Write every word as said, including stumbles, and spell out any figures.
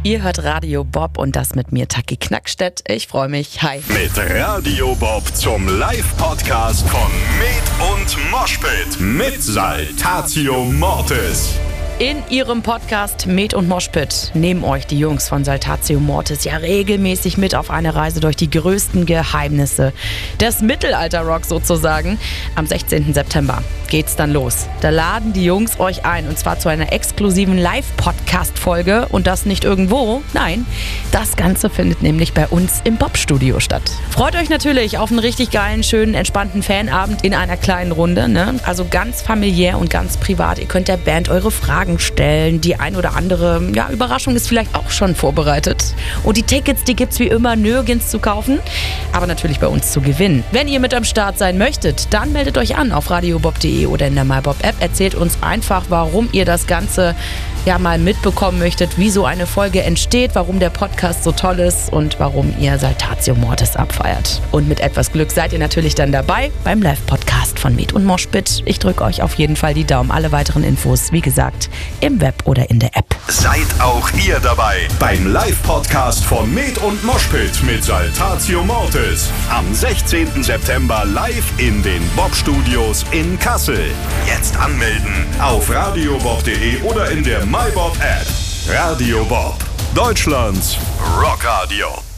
Ihr hört Radio Bob und das mit mir, Taki Knackstedt. Ich freue mich. Hi. Mit Radio Bob zum Live-Podcast von Med und Moshpit mit Saltatio Mortis. In ihrem Podcast Med und Moshpit nehmen euch die Jungs von Saltatio Mortis ja regelmäßig mit auf eine Reise durch die größten Geheimnisse des Mittelalter-Rock sozusagen. Am sechzehnten September geht's dann los. Da laden die Jungs euch ein und zwar zu einer exklusiven Live-Podcast-Folge und das nicht irgendwo. Nein, das Ganze findet nämlich bei uns im Bob-Studio statt. Freut euch natürlich auf einen richtig geilen, schönen, entspannten Fanabend in einer kleinen Runde, ne? Also ganz familiär und ganz privat. Ihr könnt der Band eure Fragen stellen. Die ein oder andere ja, Überraschung ist vielleicht auch schon vorbereitet. Und die Tickets, die gibt's wie immer nirgends zu kaufen, aber natürlich bei uns zu gewinnen. Wenn ihr mit am Start sein möchtet, dann meldet euch an auf radiobob punkt de oder in der MyBob-App. Erzählt uns einfach, warum ihr das Ganze ja mal mitbekommen möchtet, wie so eine Folge entsteht, warum der Podcast so toll ist und warum ihr Saltatio Mortis abfeiert. Und mit etwas Glück seid ihr natürlich dann dabei beim Live-Podcast von Med und Moshpit. Ich drücke euch auf jeden Fall die Daumen. Alle weiteren Infos, wie gesagt, im Web oder in der App. Seid auch ihr dabei beim Live-Podcast von Med und Moshpit mit Saltatio Mortis. Am sechzehnten September live in den Bob-Studios in Kassel. Jetzt anmelden auf radiobob punkt de oder in der MyBob-App. Radio Bob, Deutschlands Rockradio.